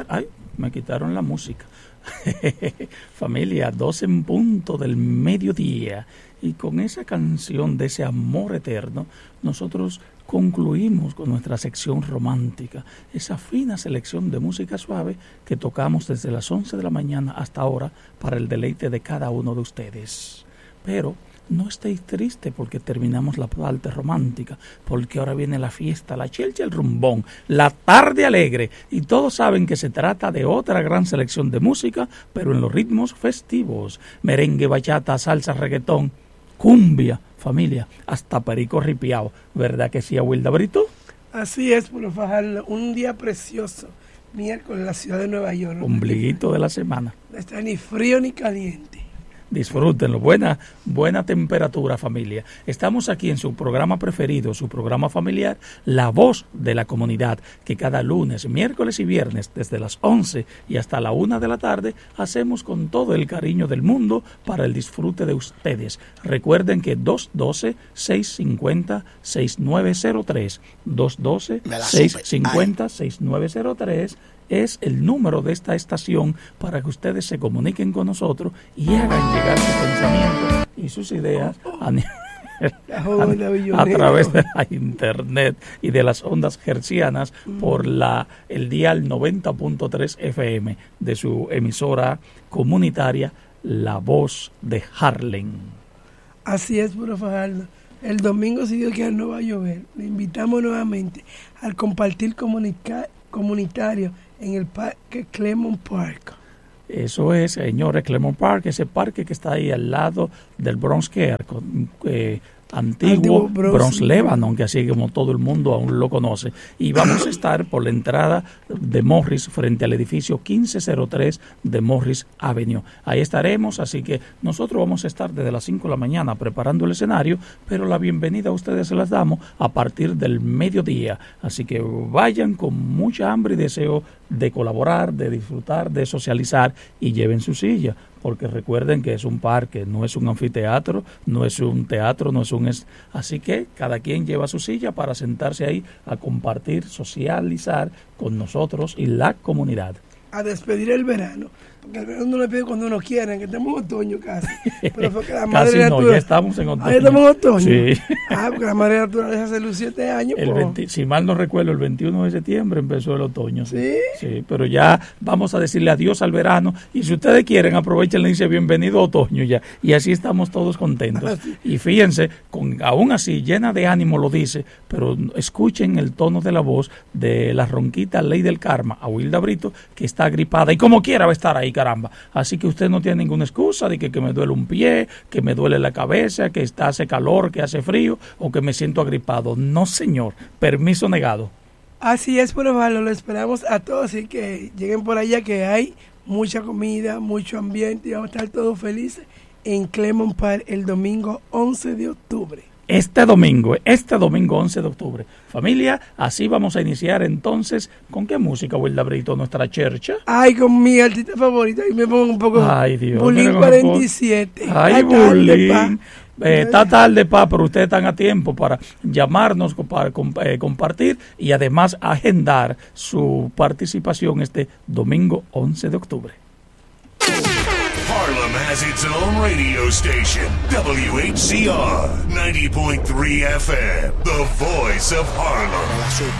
Ay, me quitaron la música. Familia, 12 en punto del mediodía. Y con esa canción de ese amor eterno, nosotros concluimos con nuestra sección romántica, esa fina selección de música suave que tocamos desde las 11 de la mañana hasta ahora para el deleite de cada uno de ustedes. Pero no estéis tristes porque terminamos la parte romántica, porque ahora viene la fiesta, la chelcha, el rumbón, la tarde alegre, y todos saben que se trata de otra gran selección de música, pero en los ritmos festivos: merengue, bachata, salsa, reggaetón, cumbia, familia, hasta perico ripiao. ¿Verdad que sí, Wilda Brito? Así es, Puro Fajardo, un día precioso, miércoles en la ciudad de Nueva York. Ombliguito de la semana. No está ni frío ni caliente. Disfrútenlo, buena temperatura, familia. Estamos aquí en su programa preferido, su programa familiar, La Voz de la Comunidad, que cada lunes, miércoles y viernes, desde las 11 y hasta la 1 de la tarde, hacemos con todo el cariño del mundo para el disfrute de ustedes. Recuerden que 212-650-6903, 212-650-6903, es el número de esta estación para que ustedes se comuniquen con nosotros y hagan llegar sus pensamientos y sus ideas a través de la internet y de las ondas hertzianas por el dial 90.3 FM de su emisora comunitaria La Voz de Harlem. Así es, Puro Fajardo. El domingo, si Dios quiere, no va a llover. Le invitamos nuevamente al compartir comunitario en el parque Clemont Park. Eso es, señores, Clemont Park, ese parque que está ahí al lado del Bronx Care, antiguo Bronx Lebanon, que así como todo el mundo aún lo conoce. Y vamos a estar por la entrada de Morris, frente al edificio 1503 de Morris Avenue. Ahí estaremos, así que nosotros vamos a estar desde las 5 de la mañana preparando el escenario, pero la bienvenida a ustedes se las damos a partir del mediodía. Así que vayan con mucha hambre y deseo de colaborar, de disfrutar, de socializar, y lleven su silla, porque recuerden que es un parque, no es un anfiteatro, no es un teatro, no es un... Así que cada quien lleva su silla para sentarse ahí a compartir, socializar con nosotros y la comunidad. A despedir el verano, porque el verano no lo pide cuando uno quiera, que estamos en otoño casi. Pero fue que la madre casi no, ya estamos en otoño. ¿Ya estamos en otoño? Sí. Porque la madre naturaleza hace los 7 años. Si mal no recuerdo, el 21 de septiembre empezó el otoño. ¿Sí? Sí, pero ya vamos a decirle adiós al verano, y si ustedes quieren, aprovechen y dicen bienvenido a otoño ya, y así estamos todos contentos. Y fíjense, aún así, llena de ánimo lo dice, pero escuchen el tono de la voz de la ronquita Ley del Karma, a Wilda Brito, que está agripada y como quiera va a estar ahí, caramba. Así que usted no tiene ninguna excusa de que me duele un pie, que me duele la cabeza, que hace calor, que hace frío o que me siento agripado. No, señor, permiso negado. Así es, Puro Fajardo, lo esperamos a todos y que lleguen por allá, que hay mucha comida, mucho ambiente y vamos a estar todos felices en Clemont Park el domingo 11 de octubre. Este domingo 11 de octubre. Familia, así vamos a iniciar entonces. ¿Con qué música, Wilda Brito, nuestra chercha? Ay, con mi artista favorita. Y me pongo un poco... Ay, Dios. Bulín 47. Ay, Bulín. Está tarde, pero ustedes están a tiempo para llamarnos, para compartir y además agendar su participación este domingo 11 de octubre. Harlem has its own radio station, WHCR 90.3 FM, the voice of Harlem.